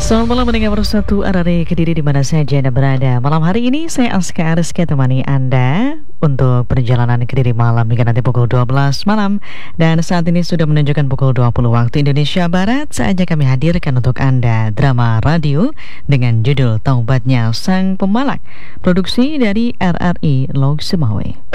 Selamat malam mendengar satu RRI Kediri di mana saja Anda berada. Malam hari ini saya Aska Rizky temani Anda untuk perjalanan Kediri malam hingga nanti pukul 12 malam. Dan saat ini sudah menunjukkan pukul 20 waktu Indonesia Barat. Saatnya kami hadirkan untuk Anda drama radio dengan judul Taubatnya Sang Pemalak, produksi dari RRI Lok Semawe.